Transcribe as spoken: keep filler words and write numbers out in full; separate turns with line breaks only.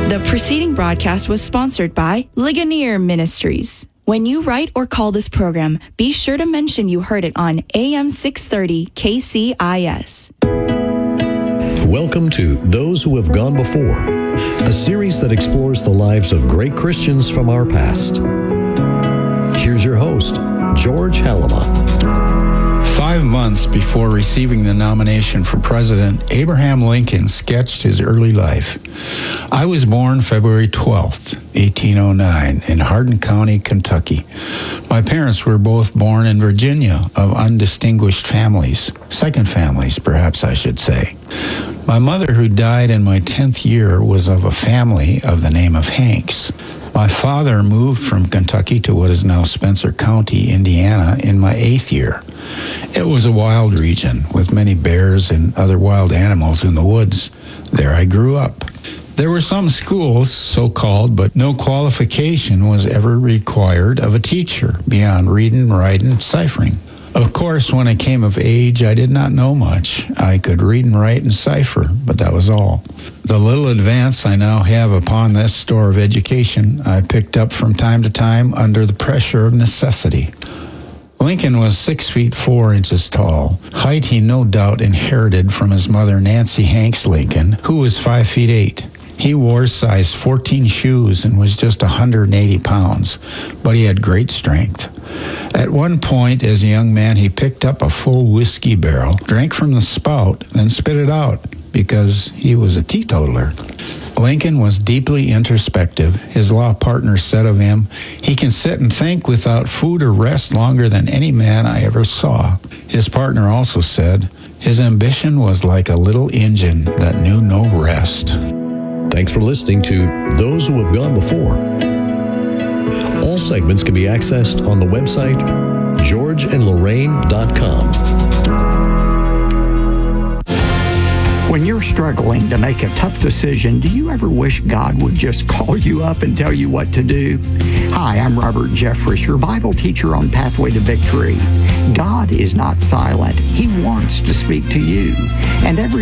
The preceding broadcast was sponsored by Ligonier Ministries. When you write or call this program, be sure to mention you heard it on A M six thirty K C I S.
Welcome to Those Who Have Gone Before, a series that explores the lives of great Christians from our past. Here's your host, George Halama.
Five months before receiving the nomination for president, Abraham Lincoln sketched his early life. I was born February twelfth, eighteen oh nine, in Hardin County, Kentucky. My parents were both born in Virginia of undistinguished families, second families, perhaps I should say. My mother, who died in my tenth year, was of a family of the name of Hanks. My father moved from Kentucky to what is now Spencer County, Indiana, in my eighth year. It was a wild region with many bears and other wild animals in the woods. There I grew up. There were some schools, so-called, but no qualification was ever required of a teacher beyond reading, writing, ciphering. Of course, when I came of age, I did not know much. I could read and write and cipher, but that was all. The little advance I now have upon this store of education, I picked up from time to time under the pressure of necessity. Lincoln was six feet four inches tall. Height he no doubt inherited from his mother, Nancy Hanks Lincoln, who was five feet eight. He wore size fourteen shoes and was just one hundred eighty pounds, but he had great strength. At one point, as a young man, he picked up a full whiskey barrel, drank from the spout, then spit it out because he was a teetotaler. Lincoln was deeply introspective. His law partner said of him, "He can sit and think without food or rest longer than any man I ever saw." His partner also said, "His ambition was like a little engine that knew no rest."
Thanks for listening to Those Who Have Gone Before. All segments can be accessed on the website george and lorraine dot com.
When you're struggling to make a tough decision, do you ever wish God would just call you up and tell you what to do? Hi, I'm Robert Jeffress, your Bible teacher on Pathway to Victory. God is not silent. He wants to speak to you. And every